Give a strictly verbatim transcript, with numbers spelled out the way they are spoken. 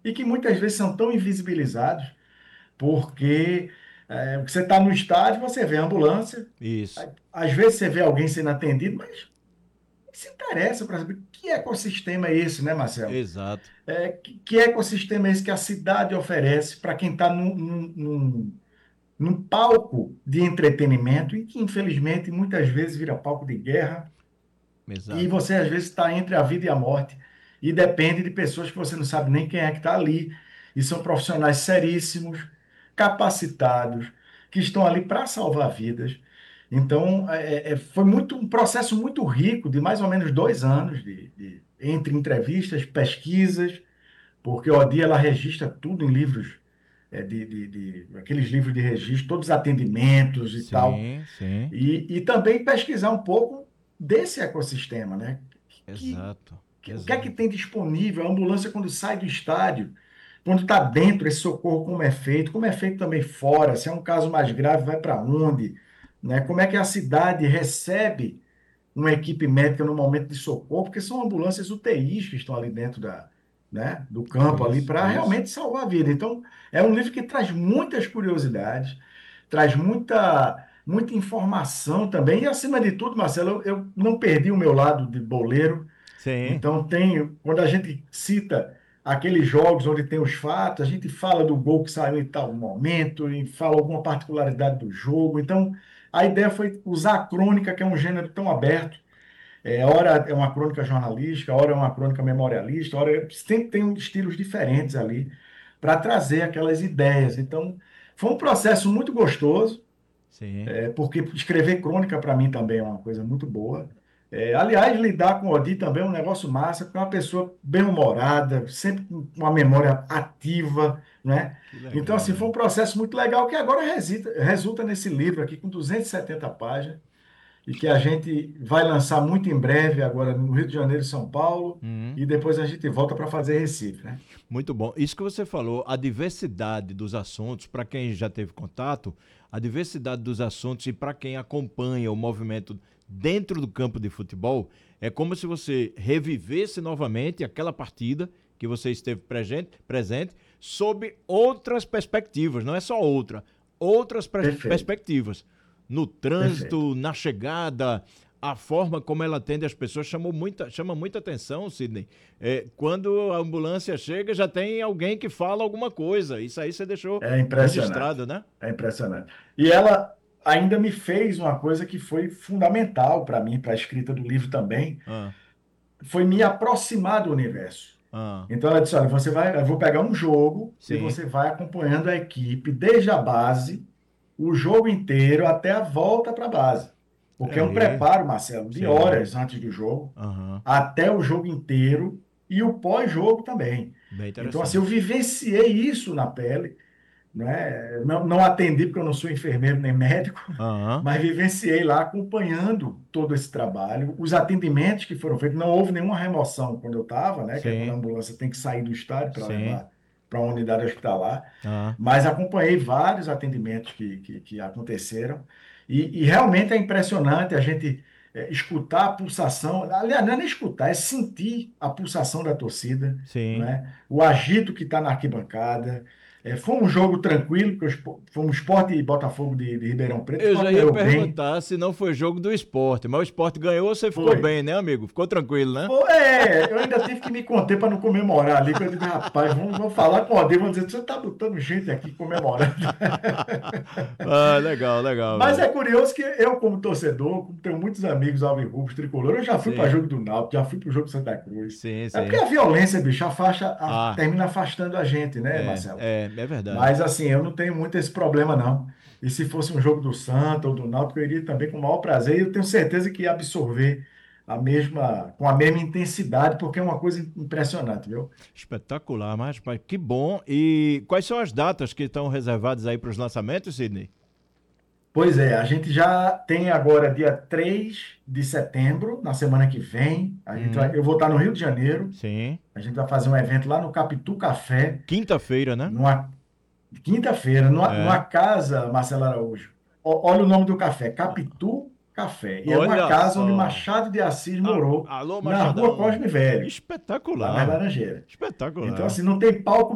e que muitas vezes são tão invisibilizados, porque é, você está no estádio, você vê a ambulância, Isso, às vezes você vê alguém sendo atendido, mas se interessa para saber que ecossistema é esse, né, Marcelo? exato, É, que, que ecossistema é esse que a cidade oferece para quem está num, num, num, num palco de entretenimento e que, infelizmente, muitas vezes vira palco de guerra e exato. você, às vezes, está entre a vida e a morte e depende de pessoas que você não sabe nem quem é que está ali e são profissionais seríssimos, capacitados, que estão ali para salvar vidas. Então, é, é, foi muito, um processo muito rico, de mais ou menos dois anos, de, de- entre entrevistas, pesquisas, porque o ODI ela registra tudo em livros, é, de, de, de- aqueles livros de registro, todos os atendimentos e tal, Sim, sim, e, e também pesquisar um pouco desse ecossistema, né? Que, exato, que- o que é que exato. tem disponível? A ambulância, quando sai do estádio, quando está dentro, esse socorro, como é feito, como é feito também fora, se é um caso mais grave, vai para onde, né? Como é que a cidade recebe uma equipe médica no momento de socorro, porque são ambulâncias U T Is que estão ali dentro da, né, do campo ali Isso, para isso. realmente salvar a vida. Então, é um livro que traz muitas curiosidades, traz muita, muita informação também, e acima de tudo, Marcelo, eu, eu não perdi o meu lado de boleiro, Sim, então tem, quando a gente cita aqueles jogos onde tem os fatos, a gente fala do gol que saiu em tal momento, e fala alguma particularidade do jogo. Então, a ideia foi usar a crônica, que é um gênero tão aberto, é, ora é uma crônica jornalística, ora é uma crônica memorialista, ora é- sempre tem estilos diferentes ali para trazer aquelas ideias. Então, foi um processo muito gostoso, sim. é, porque escrever crônica para mim também é uma coisa muito boa. É, aliás, lidar com o Odi também é um negócio massa, porque é uma pessoa bem-humorada, sempre com uma memória ativa, né? Que Então, legal, assim, foi um velho. processo muito legal que agora resita- resulta nesse livro aqui com duzentas e setenta páginas e que a gente vai lançar muito em breve, agora no Rio de Janeiro e São Paulo, Uhum. e depois a gente volta para fazer Recife, né? Muito bom. Isso que você falou, a diversidade dos assuntos, para quem já teve contato, a diversidade dos assuntos e para quem acompanha o movimento dentro do campo de futebol, é como se você revivesse novamente aquela partida que você esteve presente, presente sob outras perspectivas, não é só outra, outras pers- Perfeito, perspectivas. No perfeito. trânsito, na chegada, a forma como ela atende as pessoas chamou muita, chama muita atenção, Sidney. É, quando a ambulância chega, já tem alguém que fala alguma coisa. Isso aí você deixou É impressionante, registrado, né? é impressionante. E ela ainda me fez uma coisa que foi fundamental para mim, para a escrita do livro também, Ah, foi me aproximar do universo. ah, Então ela disse, olha, você vai, eu vou pegar um jogo e sim. você vai acompanhando a equipe desde a base, o jogo inteiro até a volta para a base. Olha Porque é um aí. preparo, Marcelo, de Sim. horas antes do jogo, Aham. até o jogo inteiro e o pós-jogo também. Bem Então, assim, eu interessante. vivenciei isso na pele, né? Não, não atendi porque eu não sou enfermeiro nem médico, Aham. mas vivenciei lá acompanhando todo esse trabalho, os atendimentos que foram feitos. Não houve nenhuma remoção quando eu estava, né? Que é quando a Sim. ambulância tem que sair do estádio para Sim. levar para uma unidade hospitalar, Ah. mas acompanhei vários atendimentos que, que, que aconteceram e, e realmente é impressionante a gente é, escutar a pulsação, aliás, não é nem escutar, é sentir a pulsação da torcida, Sim. né? O agito que está na arquibancada. É, foi um jogo tranquilo, porque o Spo- foi um Sport e Botafogo de, de Ribeirão Preto. O Eu Sport já ia ganhou bem, perguntar se não foi jogo do esporte, mas o esporte ganhou, você ficou foi. bem, né, amigo? Ficou tranquilo, né? Pô, é, eu ainda tive que me conter para não comemorar ali, porque eu digo, rapaz, vamos, vamos falar com o Ode, vamos dizer, você está botando gente aqui comemorando. Ah, legal, legal, Mas velho. é curioso que eu, como torcedor, como tenho muitos amigos alvirrubos, tricolor, eu já fui para Sim, jogo do Náutico, já fui para o jogo do Santa Cruz. sim, É porque sim. a violência, bicho, afasta, a- Ah, termina afastando a gente, né, é, Marcelo? é, é verdade. Mas assim, eu não tenho muito esse problema, não. E se fosse um jogo do Santa ou do Náutico, eu iria também com o maior prazer. E eu tenho certeza que ia absorver a mesma, com a mesma intensidade, porque é uma coisa impressionante, viu? Espetacular, mas, mas que bom. E quais são as datas que estão reservadas aí para os lançamentos, Sidney? Pois é, a gente já tem agora dia três de setembro, na semana que vem. A gente vai, Uhum, eu vou estar no Rio de Janeiro. sim. A gente vai fazer um evento lá no Capitu Café, Quinta-feira, né? numa quinta-feira, numa, numa É. casa, Marcelo Araújo. Ó- Olha o nome do café, Capitu Café. E é uma Olha casa onde só. Machado de Assis A- morou, Alô, na rua Machadão. Cosme Velho, lá nas Espetacular, velho. Laranjeiras. Então, Espetacular. assim, não tem palco